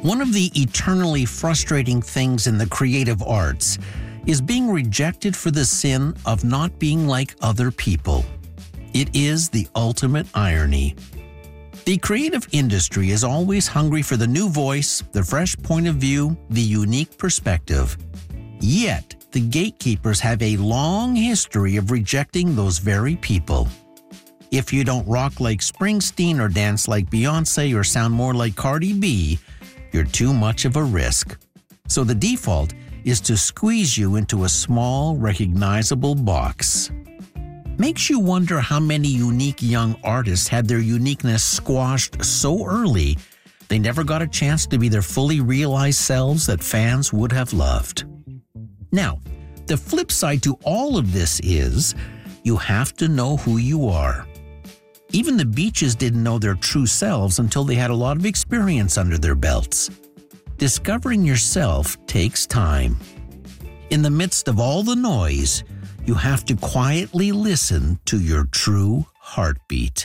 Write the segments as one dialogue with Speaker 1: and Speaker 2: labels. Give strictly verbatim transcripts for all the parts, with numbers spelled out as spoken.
Speaker 1: One of the eternally frustrating things in the creative arts is being rejected for the sin of not being like other people. It is the ultimate irony. The creative industry is always hungry for the new voice, the fresh point of view, the unique perspective. Yet, the gatekeepers have a long history of rejecting those very people. If you don't rock like Springsteen or dance like Beyoncé or sound more like Cardi B, you're too much of a risk. So the default is to squeeze you into a small, recognizable box. Makes you wonder how many unique young artists had their uniqueness squashed so early they never got a chance to be their fully realized selves that fans would have loved. Now, the flip side to all of this is you have to know who you are. Even the Beaches didn't know their true selves until they had a lot of experience under their belts. Discovering yourself takes time. In the midst of all the noise, you have to quietly listen to your true heartbeat.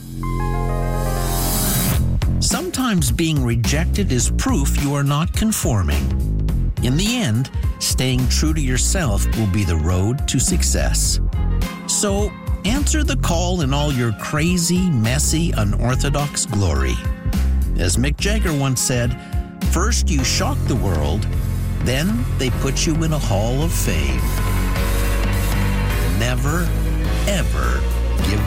Speaker 1: Sometimes being rejected is proof you are not conforming. In the end, staying true to yourself will be the road to success. So, answer the call in all your crazy, messy, unorthodox glory. As Mick Jagger once said, first you shock the world, then they put you in a hall of fame. Never, ever give